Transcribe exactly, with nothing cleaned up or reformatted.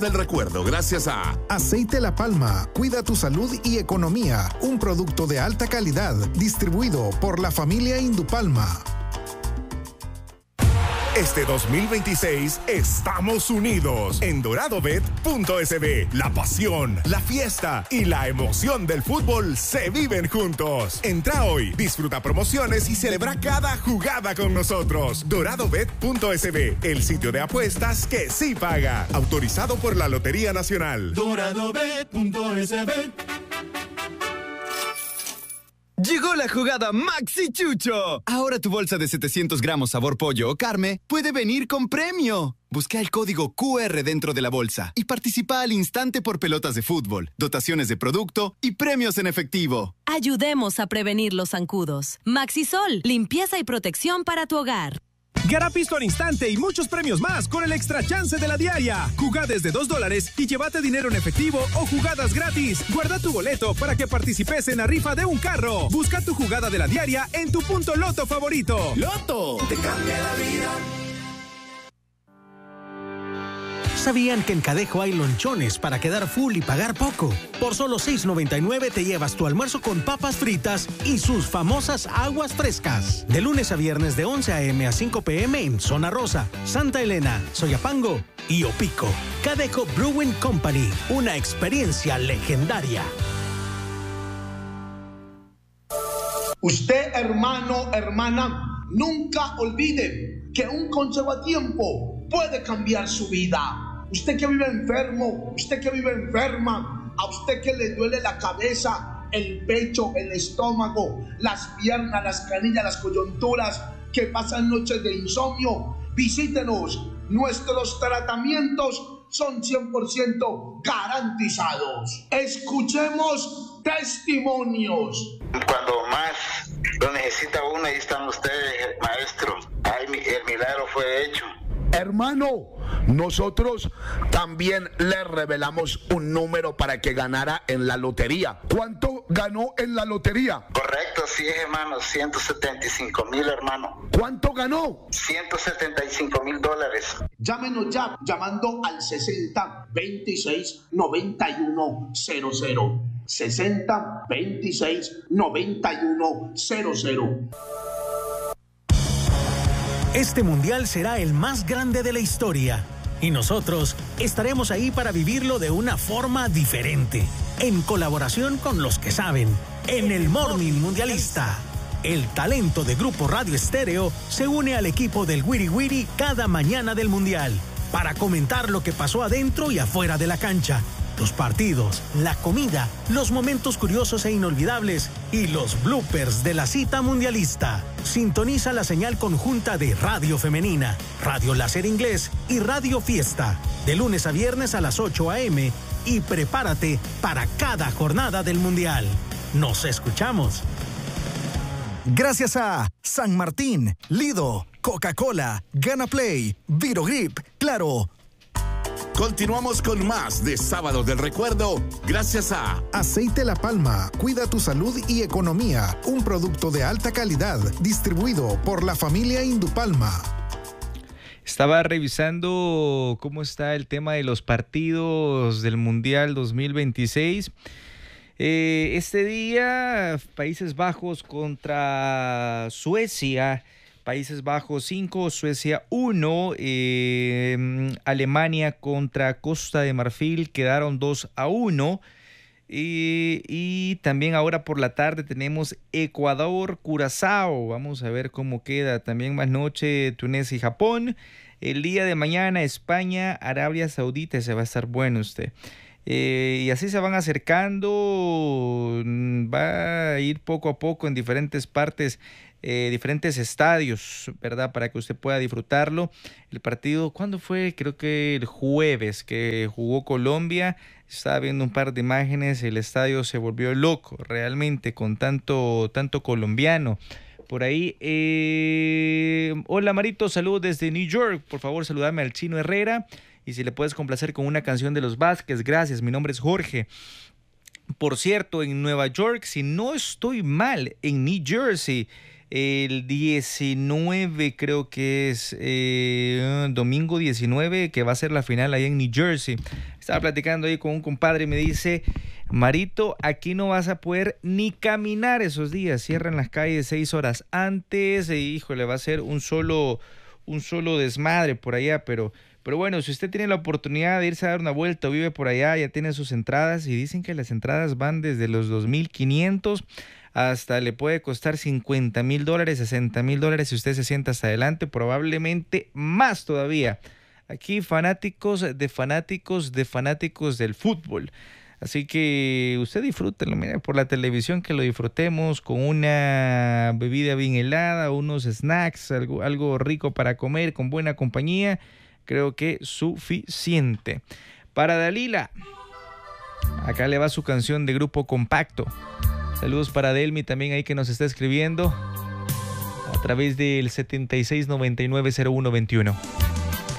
Del recuerdo, gracias a Aceite La Palma, cuida tu salud y economía. Un producto de alta calidad, distribuido por la familia Indupalma. Este dos mil veintiséis estamos unidos en doradobet punto es be. La pasión, la fiesta y la emoción del fútbol se viven juntos. Entra hoy, disfruta promociones y celebra cada jugada con nosotros. doradobet punto es be, el sitio de apuestas que sí paga. Autorizado por la Lotería Nacional. doradobet punto es be. Llegó la jugada Maxi Chucho. Ahora tu bolsa de setecientos gramos sabor pollo o carne puede venir con premio. Busca el código cu erre dentro de la bolsa y participa al instante por pelotas de fútbol, dotaciones de producto y premios en efectivo. Ayudemos a prevenir los zancudos. Maxisol, limpieza y protección para tu hogar. Gana pisto al instante y muchos premios más con el extra chance de la diaria. Jugá desde dos dólares y llévate dinero en efectivo o jugadas gratis. Guarda tu boleto para que participes en la rifa de un carro. Busca tu jugada de la diaria en tu punto Loto favorito. ¡Loto! Te cambia la vida. ¿Sabían que en Cadejo hay lonchones para quedar full y pagar poco? Por solo seis noventa y nueve te llevas tu almuerzo con papas fritas y sus famosas aguas frescas. De lunes a viernes de once a eme a cinco pe eme en Zona Rosa, Santa Elena, Soyapango y Opico. Cadejo Brewing Company, una experiencia legendaria. Usted, hermano, hermana, nunca olvide que un consejo a tiempo puede cambiar su vida. Usted que vive enfermo, usted que vive enferma, a usted que le duele la cabeza, el pecho, el estómago, las piernas, las canillas, las coyunturas, que pasan noches de insomnio, visítenos. Nuestros tratamientos son cien por ciento garantizados. Escuchemos testimonios. Cuando más lo necesita uno, ahí están ustedes, maestro. Ay, el milagro fue hecho. Hermano, nosotros también le revelamos un número para que ganara en la lotería. ¿Cuánto ganó en la lotería? Correcto, sí, hermano, ciento setenta y cinco mil, hermano. ¿Cuánto ganó? ciento setenta y cinco mil dólares. Llámenos ya, llamando al sesenta veintiséis noventa y uno cero cero. sesenta veintiséis noventa y uno cero cero. Este mundial será el más grande de la historia y nosotros estaremos ahí para vivirlo de una forma diferente, en colaboración con los que saben, en el Morning Mundialista. El talento de Grupo Radio Estéreo se une al equipo del Wiri Wiri cada mañana del mundial para comentar lo que pasó adentro y afuera de la cancha, los partidos, la comida, los momentos curiosos e inolvidables y los bloopers de la cita mundialista. Sintoniza la señal conjunta de Radio Femenina, Radio Láser Inglés y Radio Fiesta, de lunes a viernes a las ocho a eme y prepárate para cada jornada del Mundial. Nos escuchamos. Gracias a San Martín, Lido, Coca-Cola, Gana Play, Virogrip, Claro. Continuamos con más de Sábado del Recuerdo, gracias a Aceite La Palma, cuida tu salud y economía. Un producto de alta calidad, distribuido por la familia Indupalma. Estaba revisando cómo está el tema de los partidos del Mundial dos mil veintiséis. Eh, este día, Países Bajos contra Suecia. Países Bajos cinco, Suecia uno, eh, Alemania contra Costa de Marfil quedaron dos a uno. Y, y también ahora por la tarde tenemos Ecuador, Curazao. Vamos a ver cómo queda. También más noche Túnez y Japón. El día de mañana España, Arabia Saudita. Ese va a estar bueno usted. Eh, y así se van acercando. Va a ir poco a poco en diferentes partes. Eh, diferentes estadios, ¿verdad? Para que usted pueda disfrutarlo. El partido, ¿cuándo fue? Creo que el jueves que jugó Colombia. Estaba viendo un par de imágenes. El estadio se volvió loco, realmente, con tanto, tanto colombiano por ahí. Eh... Hola Marito, saludos desde New York. Por favor, saludame al Chino Herrera. Y si le puedes complacer con una canción de los Vázquez. Gracias, mi nombre es Jorge. Por cierto, en Nueva York, si no estoy mal, en New Jersey, el diecinueve, creo que es eh, domingo diecinueve, que va a ser la final ahí en New Jersey. Estaba platicando ahí con un compadre y me dice, Marito, aquí no vas a poder ni caminar esos días, cierran las calles seis horas antes, e híjole, va a ser un solo, un solo desmadre por allá, pero... Pero bueno, si usted tiene la oportunidad de irse a dar una vuelta o vive por allá, ya tiene sus entradas y dicen que las entradas van desde los dos mil quinientos hasta le puede costar cincuenta mil dólares, sesenta mil dólares si usted se sienta hasta adelante, probablemente más todavía. Aquí fanáticos de fanáticos de fanáticos del fútbol. Así que usted disfrútelo, mire, por la televisión que lo disfrutemos con una bebida bien helada, unos snacks, algo, algo rico para comer con buena compañía. Creo que suficiente. Para Dalila, acá le va su canción de Grupo Compacto. Saludos para Delmi también ahí que nos está escribiendo a través del setenta y seis noventa y nueve cero uno veintiuno.